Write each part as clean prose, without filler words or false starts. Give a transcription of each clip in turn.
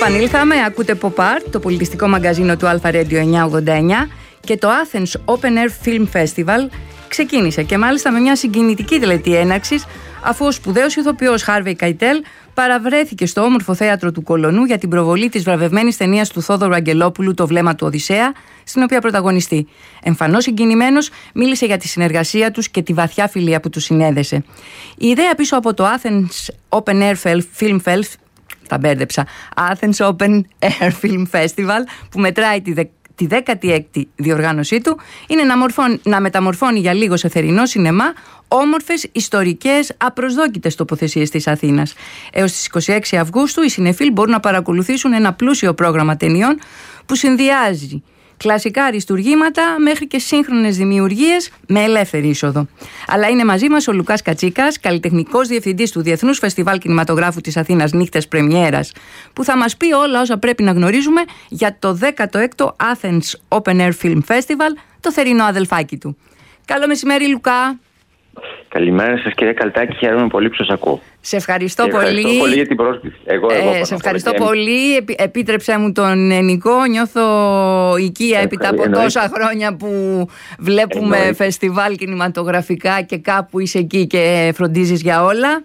Επανήλθαμε, ακούτε Pop Art, το πολιτιστικό μαγκαζίνο του Alpha Radio 989, και το Athens Open Air Film Festival ξεκίνησε, και μάλιστα με μια συγκινητική τελετή έναρξης, αφού ο σπουδαίος ηθοποιός Harvey Keitel παραβρέθηκε στο όμορφο θέατρο του Κολονού για την προβολή της βραβευμένης ταινίας του Θόδωρου Αγγελόπουλου «Το βλέμμα του Οδυσσέα», στην οποία πρωταγωνιστεί. Εμφανώς συγκινημένος, μίλησε για τη συνεργασία τους και τη βαθιά φιλία που τους συνέδεσε. Η ιδέα πίσω από το Athens Open Air Film Festival, τα μπέρδεψα, Athens Open Air Film Festival, που μετράει τη 16η διοργάνωσή του, είναι να μεταμορφώνει για λίγο σε θερινό σινεμά όμορφες, ιστορικές, απροσδόκητες τοποθεσίες της Αθήνας. Έως τις 26 Αυγούστου οι συνεφίλ μπορούν να παρακολουθήσουν ένα πλούσιο πρόγραμμα ταινιών που συνδυάζει κλασικά αριστουργήματα μέχρι και σύγχρονες δημιουργίες με ελεύθερη είσοδο. Αλλά είναι μαζί μας ο Λουκάς Κατσίκας, καλλιτεχνικός διευθυντής του Διεθνούς Φεστιβάλ Κινηματογράφου της Αθήνας Νύχτες Πρεμιέρας, που θα μας πει όλα όσα πρέπει να γνωρίζουμε για το 16ο Athens Open Air Film Festival, το θερινό αδελφάκι του. Καλό μεσημέρι, Λουκά. Καλημέρα σας, κύριε Καλτάκη, χαίρομαι πολύ που σας ακούω. Σε ευχαριστώ πολύ. Ευχαριστώ πολύ για την πρόσκληση. Σε ευχαριστώ πολύ. Επίτρεψέ μου τον Νικό. Νιώθω οικία έπειτα από τόσα χρόνια που βλέπουμε φεστιβάλ κινηματογραφικά και κάπου είσαι εκεί και φροντίζεις για όλα.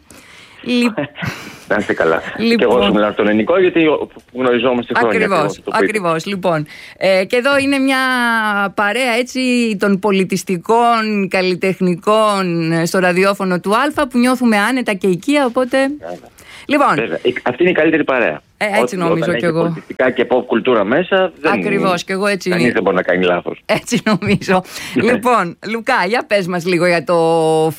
Να είστε καλά. Και εγώ σου μιλάω στον ελληνικό, γιατί γνωριζόμαστε χρόνια. Ακριβώς. Λοιπόν, και εδώ είναι μια παρέα έτσι των πολιτιστικών, καλλιτεχνικών στο ραδιόφωνο του Αλφα, που νιώθουμε άνετα και οικία, οπότε... Λοιπόν, αυτή είναι η καλύτερη παρέα. Έτσι νομίζω κι εγώ. Πολιτιστικά και pop κουλτούρα μέσα. Ακριβώς, κι εγώ έτσι είναι. Κανείς δεν μπορεί να κάνει λάθος. Έτσι νομίζω. Λοιπόν, Λουκά, για πες μας λίγο για το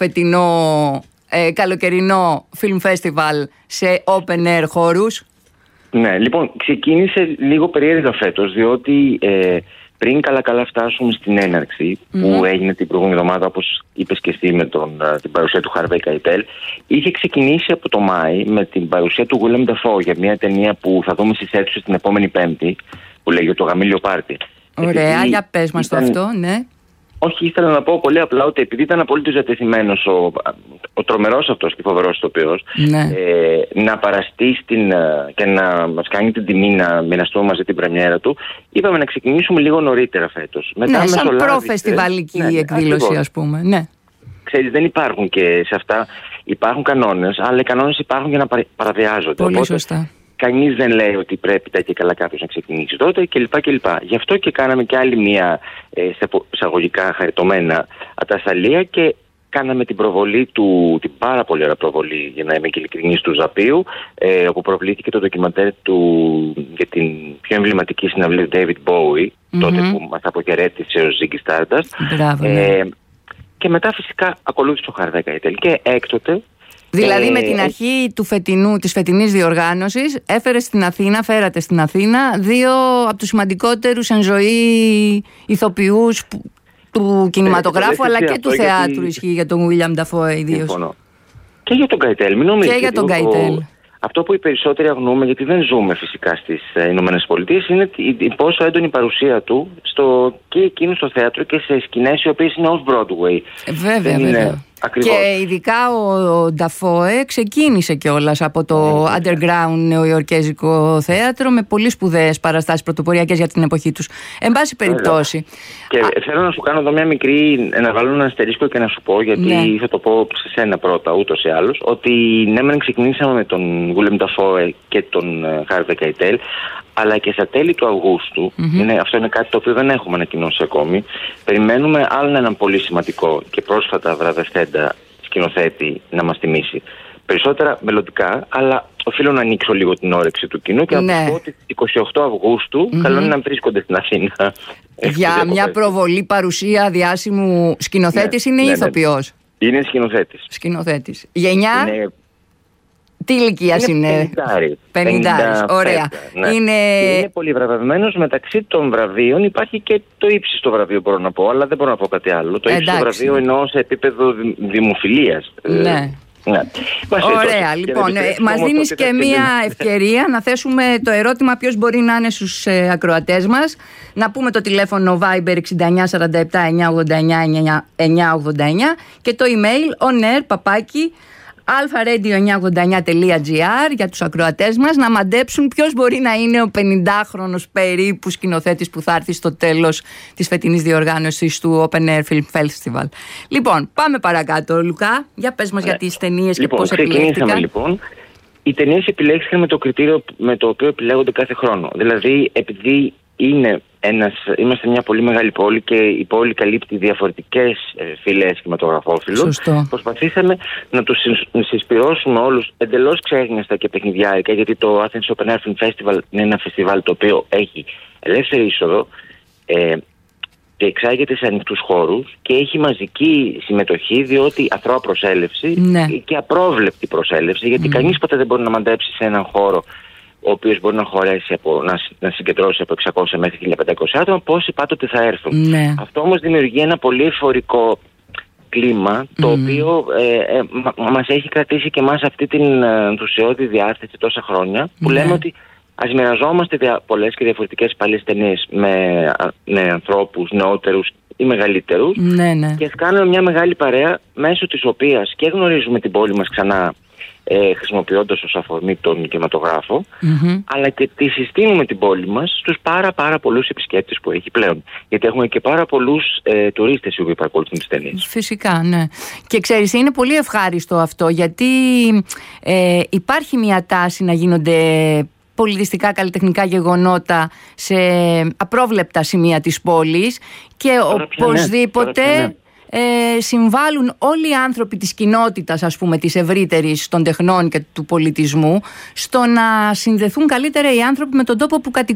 φετινό καλοκαιρινό film festival σε open air χώρους. Ναι, λοιπόν, ξεκίνησε λίγο περίεργα φέτος, διότι πριν καλά φτάσουμε στην έναρξη που έγινε την προηγούμενη εβδομάδα, όπως είπες και εσύ, με την παρουσία του Harvey Keitel, είχε ξεκινήσει από το Μάη με την παρουσία του Willem Dafoe για μια ταινία που θα δούμε στις αίθουσες την επόμενη Πέμπτη, που λέγεται το Γαμήλιο Πάρτι. Ωραία, για πες μας το αυτό, ναι. Όχι, ήθελα να πω πολύ απλά ότι επειδή ήταν απολύτως διατεθειμένος ο τρομερός αυτός και φοβερός ηθοποιός, ναι, να παραστεί και να μας κάνει την τιμή να μοιραστούμε μαζί την πρεμιέρα του, είπαμε να ξεκινήσουμε λίγο νωρίτερα φέτος. Μετά, ναι, σαν προφεστιβάλικη εκδήλωση, ακριβώς, ας πούμε. Ναι. Ξέρεις, δεν υπάρχουν και σε αυτά, υπάρχουν κανόνες, αλλά οι κανόνες υπάρχουν για να παραβιάζονται. Πολύ σωστά. Κανείς δεν λέει ότι πρέπει τα και καλά κάποιος να ξεκινήσει τότε κλπ. Γι' αυτό και κάναμε και άλλη μια εισαγωγικά χαριτωμένα ατασταλία και κάναμε την προβολή την πάρα πολύ ωραία προβολή, για να είμαι και ειλικρινής, του Ζαπίου, όπου προβλήθηκε το ντοκιμαντέρ του για την πιο εμβληματική συναυλία David Bowie, τότε που μας αποχαιρέτησε ο Ziggy Stardust. Μπράβο, ναι. Και μετά φυσικά ακολούθησε ο Harvey Keitel και έκτοτε. Δηλαδή με την αρχή της φετινής διοργάνωσης φέρατε στην Αθήνα δύο από τους σημαντικότερους εν ζωή ηθοποιούς του κινηματογράφου, αλλά και του θεάτρου, ισχύει για τον William Dafoe ιδίως. Και για τον Keitel, μην νομίζετε. Και για τον Keitel. Αυτό που οι περισσότεροι αγνοούμε, γιατί δεν ζούμε φυσικά στις Ηνωμένες Πολιτείες, είναι η πόσο έντονη παρουσία του και εκείνο στο θέατρο και σε σκηνές οι οποίες είναι off-Broadway. Βέβαια. Ακριβώς. Και ειδικά ο Νταφόε ξεκίνησε κιόλας από το underground νεοϊορκέζικο θέατρο με πολύ σπουδαίες παραστάσεις πρωτοποριακές για την εποχή τους. Εν πάση περιπτώσει. Και θέλω να σου κάνω εδώ μια μικρή, να βάλω ένα αστερίσκο και να σου πω, γιατί θα το πω σε σένα πρώτα ούτως ή άλλως, ότι ναι, μεν ξεκινήσαμε με τον Willem Dafoe και τον Harvey Keitel, αλλά και στα τέλη του Αυγούστου, αυτό είναι κάτι το οποίο δεν έχουμε ανακοινώσει ακόμη, περιμένουμε άλλον έναν πολύ σημαντικό και πρόσφατα βραβευτέντα σκηνοθέτη να μας τιμήσει. Περισσότερα μελλοντικά, αλλά οφείλω να ανοίξω λίγο την όρεξη του κοινού και να πω ότι 28 Αυγούστου καλό είναι να βρίσκονται στην Αθήνα. Για μια προβολή παρουσία διάσημου σκηνοθέτης, είναι ηθοποιός. Είναι σκηνοθέτης. Γενιά... Τι ηλικίας είναι? 50. Ωραία. Ναι. Είναι πολύ βραβευμένος. Μεταξύ των βραβείων υπάρχει και το ύψιστο βραβείο, μπορώ να πω, αλλά δεν μπορώ να πω κάτι άλλο. Το ύψιστο βραβείο εννοώ σε επίπεδο δημοφιλίας. Ναι. Ναι. Ωραία, λοιπόν, μας δίνεις και μία ευκαιρία να θέσουμε το ερώτημα ποιος μπορεί να είναι στους ακροατές μας. Να πούμε το τηλέφωνο Viber 6947 989 989 και το email onair alpha-radio989.gr για τους ακροατές μας να μαντέψουν ποιος μπορεί να είναι ο 50χρονος περίπου σκηνοθέτης που θα έρθει στο τέλος της φετινής διοργάνωσης του Open Air Film Festival. Λοιπόν, πάμε παρακάτω, Λουκά. Για πες μας για τις ταινίες και πώς επιλέχθηκαν. Λοιπόν, οι ταινίες επιλέχθηκαν με το κριτήριο με το οποίο επιλέγονται κάθε χρόνο. Δηλαδή, επειδή είμαστε μια πολύ μεγάλη πόλη και η πόλη καλύπτει διαφορετικές φυλές κινηματογραφόφιλους. Προσπαθήσαμε να τους συσπυρώσουμε όλους εντελώς ξέχνιαστα και παιχνιδιάρικα, γιατί το Athens Open Air Film Festival είναι ένα φεστιβάλ το οποίο έχει ελεύθερη είσοδο και εξάγεται σε ανοιχτούς χώρους και έχει μαζική συμμετοχή, διότι αθρώα προσέλευση και απρόβλεπτη προσέλευση, γιατί κανείς ποτέ δεν μπορεί να μαντέψει σε έναν χώρο ο οποίος μπορεί να χωρέσει να συγκεντρώσει από 600 μέχρι 1500 άτομα, πόσοι πάντοτε θα έρθουν. Αυτό όμως δημιουργεί ένα πολύ εφορικό κλίμα, το οποίο μας έχει κρατήσει και εμάς αυτή την ενθουσιώδη διάθεση τόσα χρόνια, που λέμε ότι ας μοιραζόμαστε πολλές και διαφορετικές παλιές ταινίες με ανθρώπους νεότερους ή μεγαλύτερους και ας κάνουμε μια μεγάλη παρέα, μέσω της οποίας και γνωρίζουμε την πόλη μας ξανά, χρησιμοποιώντας ως αφορμή τον κινηματογράφο, αλλά και τη συστήνουμε την πόλη μας στους πάρα πολλούς επισκέπτες που έχει πλέον. Γιατί έχουμε και πάρα πολλούς τουρίστες οι οποίοι παρακολουθούν τις ταινίες. Φυσικά, ναι. Και ξέρεις, είναι πολύ ευχάριστο αυτό, γιατί υπάρχει μια τάση να γίνονται πολιτιστικά καλλιτεχνικά γεγονότα σε απρόβλεπτα σημεία της πόλης και οπωσδήποτε συμβάλλουν όλοι οι άνθρωποι της κοινότητας, ας πούμε, της ευρύτερης των τεχνών και του πολιτισμού, στο να συνδεθούν καλύτερα οι άνθρωποι με τον τόπο που κατοικούν.